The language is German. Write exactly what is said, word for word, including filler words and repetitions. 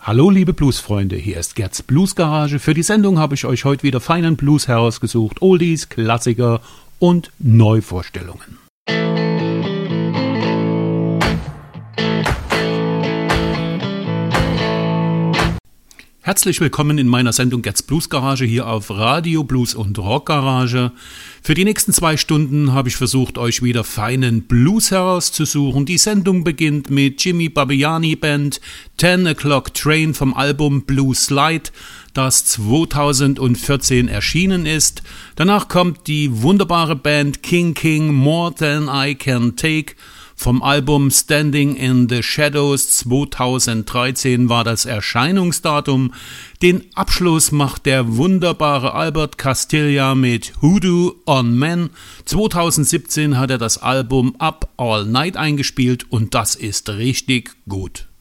Hallo liebe Bluesfreunde, hier ist Gerds Bluesgarage. Für die Sendung habe ich euch heute wieder feinen Blues herausgesucht, Oldies, Klassiker und Neuvorstellungen. Herzlich willkommen in meiner Sendung Gerds Bluesgarage hier auf Radio Blues und Rock Garage. Für die nächsten zwei Stunden habe ich versucht, euch wieder feinen Blues herauszusuchen. Die Sendung beginnt mit Jimmy Barbbiani Band Ten O'Clock Train vom Album Blue Slide, das zweitausendvierzehn erschienen ist. Danach kommt die wunderbare Band King King More Than I Can Take. Vom Album Standing in the Shadows zweitausenddreizehn war das Erscheinungsdatum. Den Abschluss macht der wunderbare Albert Castiglia mit Hoodoo on Men. zweitausendsiebzehn hat er das Album Up All Night eingespielt und das ist richtig gut.